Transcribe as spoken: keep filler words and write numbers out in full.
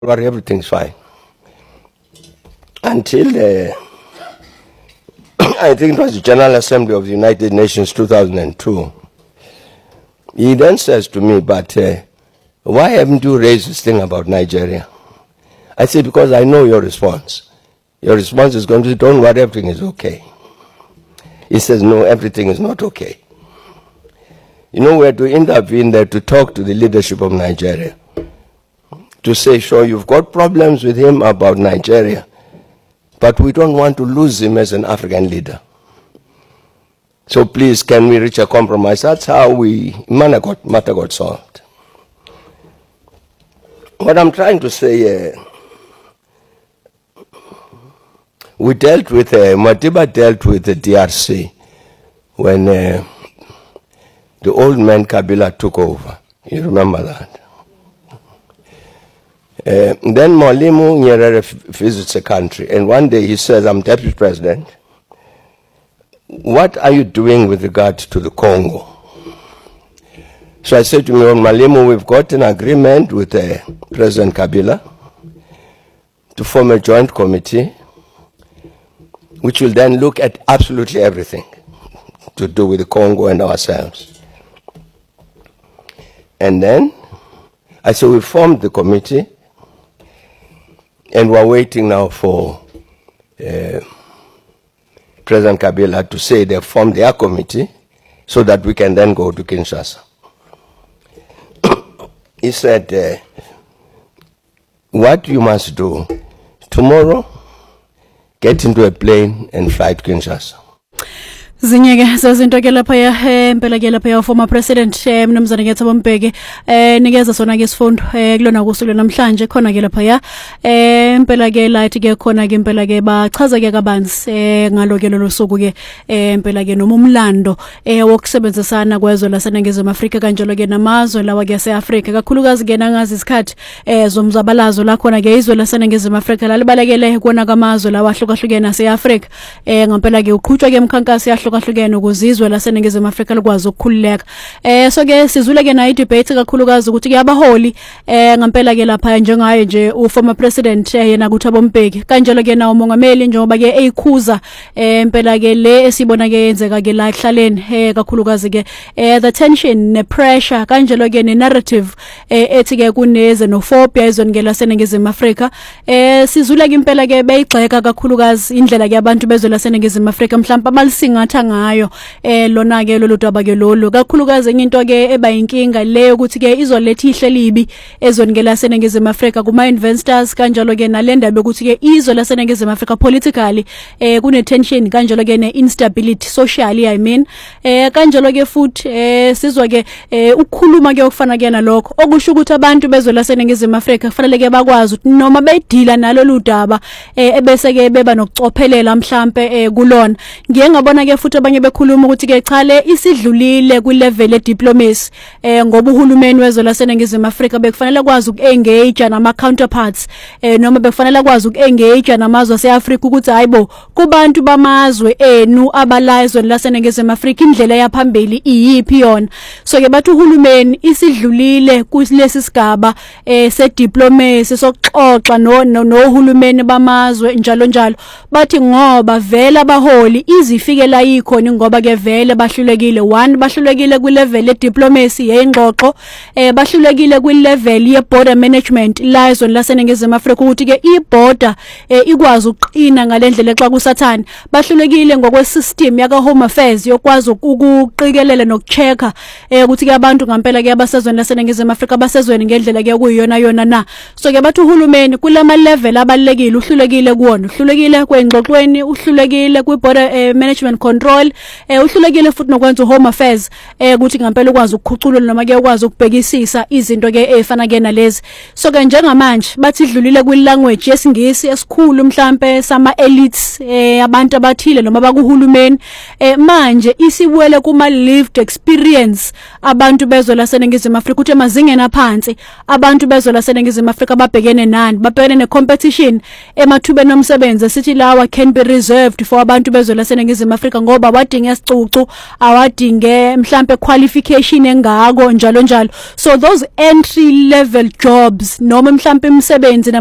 worry, everything's fine. Until uh, I think it was the General Assembly of the United Nations two thousand two. He then says to me, but uh, why haven't you raised this thing about Nigeria? I said, because I know your response. Your response is going to be, don't worry, everything is okay. He says, no, everything is not okay. You know, we had to intervene there to talk to the leadership of Nigeria, to say, sure, you've got problems with him about Nigeria, but we don't want to lose him as an African leader. So please, can we reach a compromise? That's how we, matter got, matter got solved. What I'm trying to say, uh, we dealt with, uh, Madiba dealt with the D R C when uh, the old man Kabila took over. You remember that? Uh, then Mwalimu Nyerere visits the country, and one day he says, I'm deputy president. What are you doing with regard to the Congo? So I said to him, Mwalimu, we've got an agreement with uh, President Kabila to form a joint committee which will then look at absolutely everything to do with the Congo and ourselves. And then I said, we formed the committee, and we're waiting now for uh, President Kabila to say they formed their committee so that we can then go to Kinshasa. He said, uh, what you must do, tomorrow, get into a plane and fly to Kinshasa. Zinyeke zazinto ke lapha ya impela ke lapha ya former president Mnumzane Ngethabo Mbeki eh nikeza sona ke sifundo eh kulona kusuku namhlanje khona ke lapha ya eh impela ke light ke khona ke impela ke bachaza ke kabanzi eh ngalo ke lo suku ke eh impela ke noma umlando eh wokusebenzisana kwezwe laseNingizimu Afrika kanjalo ke namazwe lawa ke eAfrika kakhulukazi ke nangazi isikhathi eh zomzabalazo la khona ke izwe laseNingizimu Afrika lalibalekele kona kamazwe lawa ahlukahlukene aseAfrika eh ngempela ke uqhutshwa ke emkhankaso ya kahlukene ukuzizwe laseNingizimu Afrika lokwazi ukukhululeka eh so ke sizule ke na i debate kakhulukazi ukuthi ke abaholi eh ngempela ke lapha njengaye nje u former president yena kuThabo Mbeki kanjalo ke na umongameli njengoba ke eyikhuza eh impela ke le esibona ke yenzeka ke la ehlaleni eh kakhulukazi ke eh the tension ne pressure kanjalo ke ne narrative eh ethi ke kuneze no phobia izweni ke laseNingizimu Afrika eh sizule ke impela ke beyigxeka kakhulukazi indlela ke abantu bezwe laseNingizimu Afrika mhlawumbe abalisingatha ngayo eh lona ke lolu daba ke lolu kakhulukazi enye into ke eba inkinga leyo ukuthi ke izoletha ihlelibi ezweni ke laseNingizimu Afrika kuma investors kanjalo ke nalendaba ukuthi ke izwe laseNingizimu Afrika politically eh kune tension kanjalo ke ne instability socially I mean eh kanjalo ke futhi eh sizwa ke ukukhuluma ke okufana ke nalokho okusho ukuthi abantu bezwe laseNingizimu Afrika kufanele ke bakwazi ukuthi noma bedila nalolu daba eh ebese ke beba nokucophelela mhlambe kulona ngiye ngabona ke futhi abanye bekhuluma ukuthi ke cha le isidlulile ku level e diplomacy eh ngoba uhulumeni wezwe laseNingizimu Afrika bekufanele kwazi ukuengage nama counterparts eh noma bekufanele kwazi ukuengage namazwe aseAfrika ukuthi hayibo kubantu bamazwe enu abalazwe laseNingizimu Afrika indlela yaphambili iyipi yona so ke bathi uhulumeni isidlulile kulesi sigaba eh se diplomacy sokuxoxa no nohulumeni bamazwe njalo njalo bathi ngoba vela abaholi izifike la ikhona ngoba ke vele bahlulekile one bahlulekile ku level e diplomacy yengxoxo eh bahlulekile ku level ye border management la ezweni laseNingizimu Afrika ukuthi ke i border eh ikwazi ukuqina ngalendlela xa kusathana bahlulekile ngokwe system yaka home affairs yokwazi ukuqikelela nokuchecka eh ukuthi ke abantu ngempela ke abasezweni laseNingizimu Afrika basezweni ngendlela ke kuyiyona yona na so ke bathi uhulumeni kulama level abalekile uhlulekile kuwona uhlulekile kwengxoxweni uhlulekile ku border eh, management control eh uhlulekile futhi nokwenza home affairs eh ukuthi ngempela ukwazi ukukhuculula noma ke ukwazi ukubhekisisa izinto ke efana ke nalezi so ke njengamanje bathi idlulile kwi language yesingisi esikhulu mhlambe sama elites eh abantu abathile noma bakuhulumeni eh manje isibuwele kuma lived experience abantu bezwe laseNingizimu Afrika ukuthi emazingeni aphansi abantu bezwe laseNingizimu Afrika babhekene nani babhekene ne competition emathubeni omsebenzi sithi lawa can be reserved for abantu bezwe laseNingizimu Afrika ngoba wadinga isicucu awadinge mhlambe qualification engako njalo njalo. So those entry level jobs noma mhlambe imisebenzi